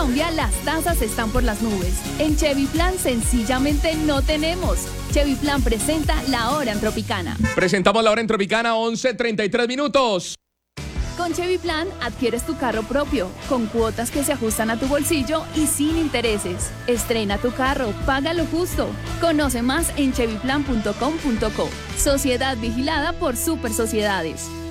Colombia las tasas están por las nubes. En Chevy Plan sencillamente no tenemos. Chevy Plan presenta La Hora en Tropicana. Presentamos La Hora en Tropicana, 11:33 minutos. Con Chevy Plan adquieres tu carro propio, con cuotas que se ajustan a tu bolsillo y sin intereses. Estrena tu carro, paga lo justo. Conoce más en chevyplan.com.co. Sociedad vigilada por Super Sociedades.